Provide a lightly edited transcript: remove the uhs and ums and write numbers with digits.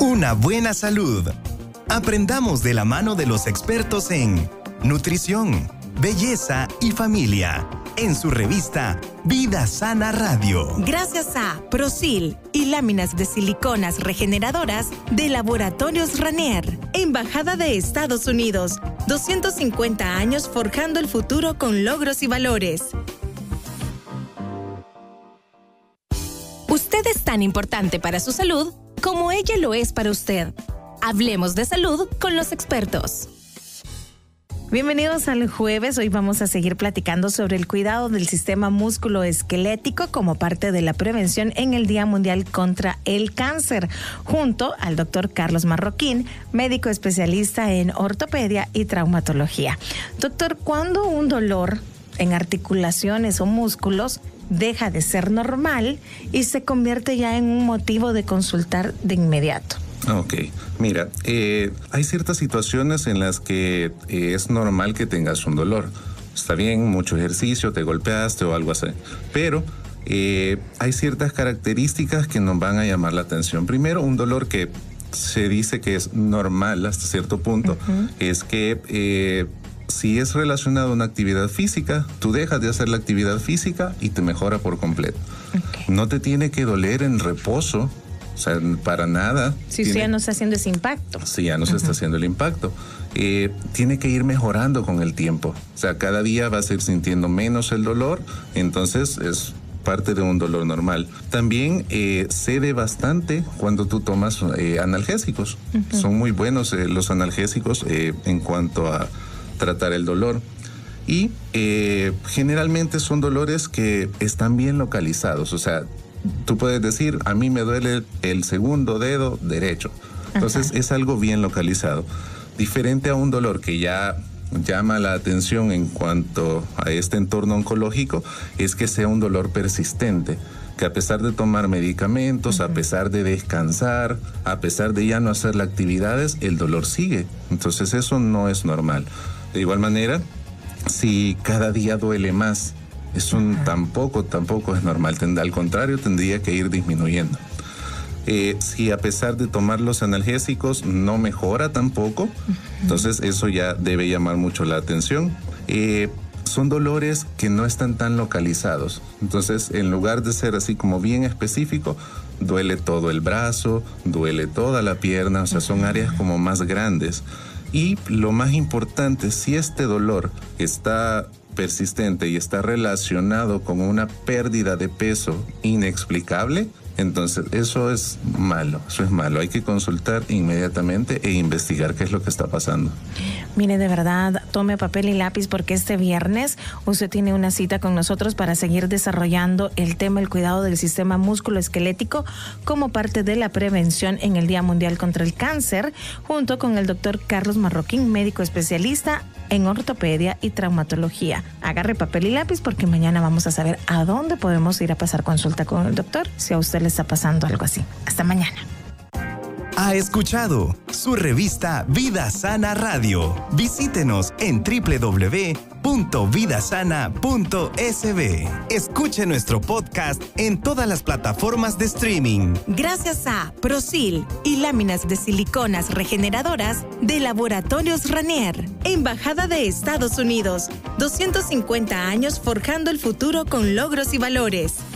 Una buena salud. Aprendamos de la mano de los expertos en nutrición, belleza y familia, en su revista Vida Sana Radio. Gracias a Prosil y láminas de siliconas regeneradoras de Laboratorios Ranier. Embajada de Estados Unidos. 250 años forjando el futuro con logros y valores. Usted es tan importante para su salud como ella lo es para usted. Hablemos de salud con los expertos. Bienvenidos al jueves. Hoy vamos a seguir platicando sobre el cuidado del sistema musculoesquelético como parte de la prevención en el Día Mundial contra el Cáncer, junto al doctor Carlos Marroquín, médico especialista en ortopedia y traumatología. Doctor, ¿cuándo un dolor en articulaciones o músculos deja de ser normal y se convierte ya en un motivo de consultar de inmediato? Ok, mira, hay ciertas situaciones en las que es normal que tengas un dolor. Está bien, mucho ejercicio, te golpeaste o algo así, pero hay ciertas características que nos van a llamar la atención. Primero, un dolor que se dice que es normal hasta cierto punto, es que si es relacionado a una actividad física, tú dejas de hacer la actividad física y te mejora por completo. Okay. No te tiene que doler en reposo, o sea, para nada. Si usted ya no está haciendo ese impacto. Sí, ya no se está haciendo el impacto. Tiene que ir mejorando con el tiempo. O sea, cada día vas a ir sintiendo menos el dolor, entonces es parte de un dolor normal. También cede bastante cuando tú tomas analgésicos. Son muy buenos los analgésicos en cuanto a tratar el dolor. Y generalmente son dolores que están bien localizados. O sea, tú puedes decir, a mí me duele el segundo dedo derecho. Entonces es algo bien localizado. Diferente a un dolor que ya llama la atención en cuanto a este entorno oncológico, es que sea un dolor persistente, que a pesar de tomar medicamentos, a pesar de descansar, a pesar de ya no hacer las actividades, el dolor sigue. Entonces eso no es normal. De igual manera, si cada día duele más, eso tampoco es normal. Al contrario, tendría que ir disminuyendo. Si a pesar de tomar los analgésicos no mejora tampoco, entonces eso ya debe llamar mucho la atención. Son dolores que no están tan localizados. Entonces, en lugar de ser así como bien específico, duele todo el brazo, duele toda la pierna, o sea, son áreas como más grandes. Y lo más importante, si este dolor está persistente y está relacionado con una pérdida de peso inexplicable, entonces eso es malo, Hay que consultar inmediatamente e investigar qué es lo que está pasando. Mire, de verdad, tome papel y lápiz porque este viernes usted tiene una cita con nosotros para seguir desarrollando el tema del cuidado del sistema musculoesquelético como parte de la prevención en el Día Mundial contra el Cáncer, junto con el doctor Carlos Marroquín, médico especialista en ortopedia y traumatología. Agarre papel y lápiz porque mañana vamos a saber a dónde podemos ir a pasar consulta con el doctor si a usted le está pasando algo así. Hasta mañana. Ha escuchado su revista Vida Sana Radio. Visítenos en www.vidasana.sb. Escuche nuestro podcast en todas las plataformas de streaming. Gracias a Prosil y láminas de siliconas regeneradoras de Laboratorios Ranier. Embajada de Estados Unidos. 250 años forjando el futuro con logros y valores.